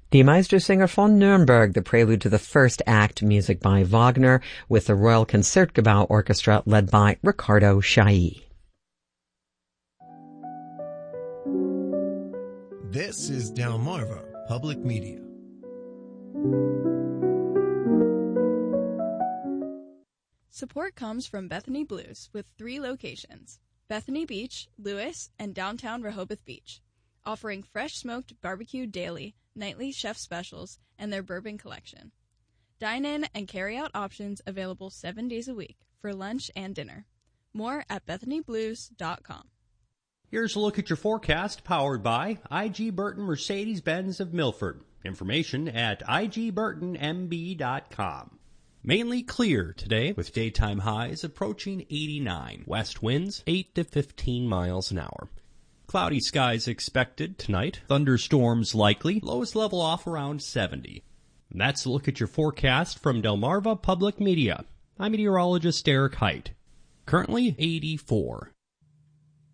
Die Meistersinger von Nürnberg, the prelude to the first act, music by Wagner, with the Royal Concertgebouw Orchestra led by Riccardo Chailly. This is Delmarva Public Media. Support comes from Bethany Blues with 3 locations: Bethany Beach, Lewis, and downtown Rehoboth Beach, offering fresh smoked barbecue daily, nightly chef specials, and their bourbon collection. Dine-in and carry-out options available 7 days a week for lunch and dinner. More at bethanyblues.com. Here's a look at your forecast powered by I.G. Burton Mercedes-Benz of Milford. Information at igburtonmb.com. Mainly clear today with daytime highs approaching 89. West winds 8 to 15 miles an hour. Cloudy skies expected tonight. Thunderstorms likely. Lowest level off around 70. And that's a look at your forecast from Delmarva Public Media. I'm meteorologist Eric Height. Currently 84.